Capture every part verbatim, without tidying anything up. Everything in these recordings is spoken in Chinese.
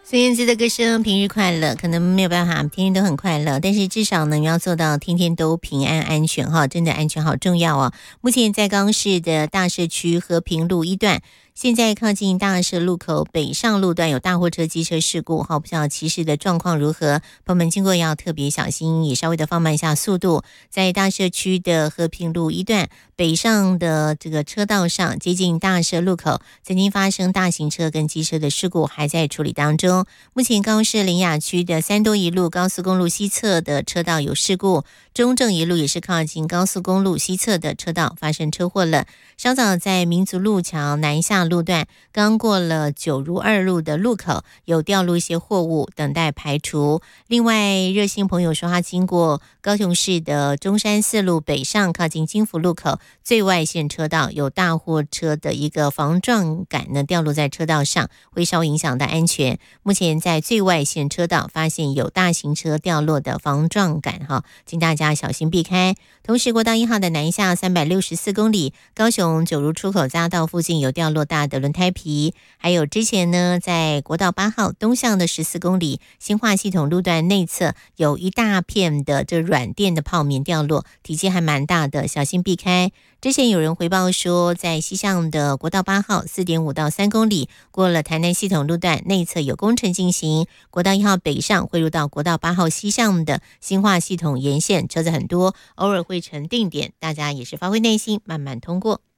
孙燕姿的歌声平日快乐，可能没有办法天天都很快乐，但是至少呢你要做到天天都平安安全哈，真的安全好重要哦。目前在高雄市的大社区和平路一段，现在靠近大社路口北上路段有大货车机车事故哈，不知道骑士的状况如何，朋友们经过要特别小心，也稍微的放慢一下速度。在大社区的和平路一段北上的这个车道上，接近大社路口曾经发生大型车跟机车的事故，还在处理当中。目前高雄市苓雅区的三多一路高速公路西侧的车道有事故，中正一路也是靠近高速公路西侧的车道发生车祸了。稍早在民族路桥南下路段，刚过了九如二路的路口，有掉落一些货物等待排除。另外热心朋友说，他经过高雄市的中山四路北上靠近金福路口最外线车道，有大货车的一个防撞杆呢掉落在车道上，会稍微影响到安全。目前在最外线车道发现有大型车掉落的防撞杆哈，请大家小心避开。同时国道一号的南下三百六十四公里，高雄九如出口匝道附近有掉落大的轮胎皮，还有之前呢在国道八号东向的十四公里新化系统路段内侧有一大片的这软垫的泡棉掉落，体积还蛮大的，小心避开。之前有人回报说，在西向的国道八号 四点五到三公里过了台南系统路段内侧有工程进行，国道一号北上汇入到国道八号西向的新化系统沿线车子很多，偶尔会成定点，大家也是发挥耐心慢慢通过。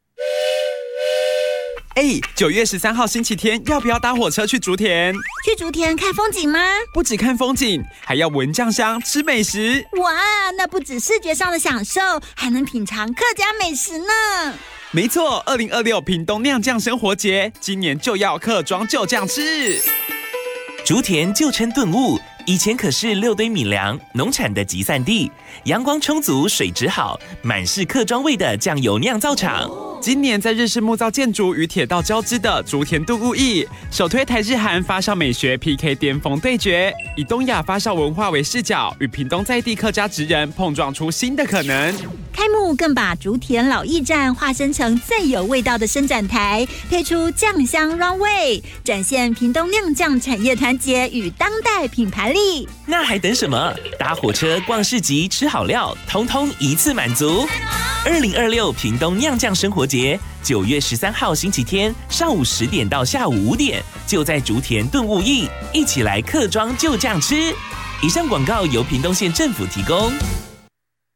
哎，九月十三号星期天，要不要搭火车去竹田？ 去竹田看风景吗？ 不只看风景，还要闻酱香、吃美食。 哇，那不止视觉上的享受，还能品尝客家美食呢。 没错，二零二六屏东酿酱生活节，今年就要客庄就酱吃。 竹田旧称顿悟，以前可是六堆米粮农产的集散地，阳光充足，水质好，满是客庄味的酱油酿造厂。 今年在日式木造建筑与铁道交织的竹田顿悟驿，首推台日韩发烧美学 P K 巅峰对决，以东亚发烧文化为视角，与屏东在地客家职人碰撞出新的可能。 开幕更把竹田老驿站化身成最有味道的伸展台，推出酱香 Runway， 展现屏东酿酱产业团结与当代品牌力。 那还等什么？搭火车、逛市集、吃好料，通通一次满足。二零二六屏东酿酱生活节，九月十三号星期天上午十点到下午五点，就在竹田顿悟驿，一起来客庄就酱吃。以上广告由屏东县政府提供。